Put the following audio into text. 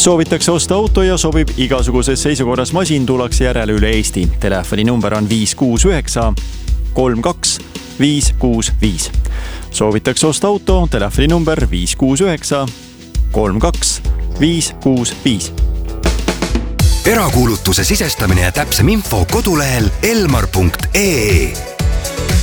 Soovitakse osta auto ja sobib igasuguses seisukorras masin, tullakse järele üle Eesti. Telefoni number on 569 32 565. Soovitakse osta auto, telefoni number 569 32 565. Erakuulutuse sisestamine ja täpsem info kodulehel elmar.ee.